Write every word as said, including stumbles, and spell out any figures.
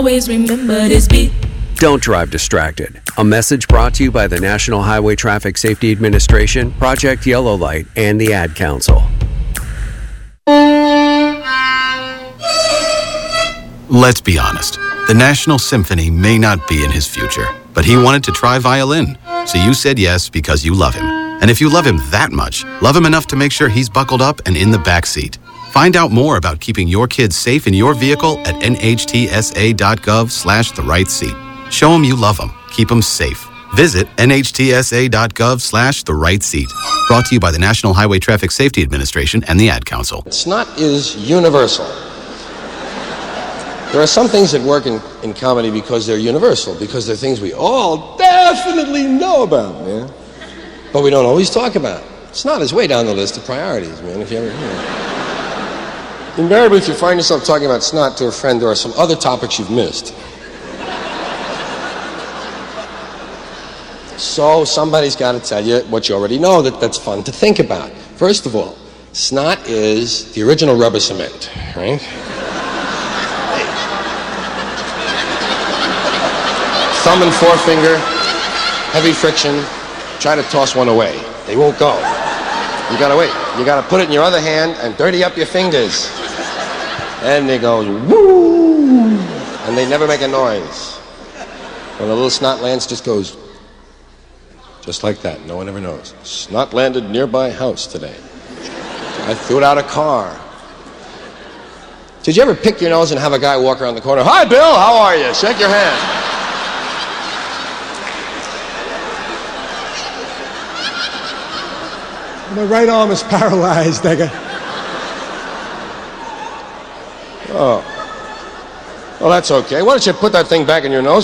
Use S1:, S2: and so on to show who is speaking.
S1: Always remember this beat.
S2: Don't drive distracted. A message brought to you by the National Highway Traffic Safety Administration, Project Yellow Light, and the Ad Council.
S3: Let's be honest. The National Symphony may not be in his future, but he wanted to try violin. So you said yes because you love him. And if you love him that much, love him enough to make sure he's buckled up and in the back seat. Find out more about keeping your kids safe in your vehicle at nhtsa.gov slash the right seat. Show him you love him. Keep him safe. Visit nhtsa.gov slash the right seat. Brought to you by the National Highway Traffic Safety Administration and the Ad Council.
S4: Snot is universal. There are some things that work in, in comedy because they're universal, because they're things we all definitely know about, man. But we don't always talk about. Snot is way down the list of priorities, man, if you ever hear it. Invariably, if you find yourself talking about snot to a friend, there are some other topics you've missed. So somebody's got to tell you what you already know that that's fun to think about. First of all, snot is the original rubber cement, right? Thumb and forefinger, heavy friction, try to toss one away. They won't go. You gotta wait. You gotta put it in your other hand and dirty up your fingers. And they go, woo! And they never make a noise. When the little snot lands, just goes, just like that. No one ever knows. Snot landed nearby house today. I threw it out of car. Did you ever pick your nose and have a guy walk around the corner? Hi, Bill, how are you? Shake your hand.
S5: My right arm is paralyzed. I got...
S4: Oh. Well, that's okay. Why don't you put that thing back in your nose?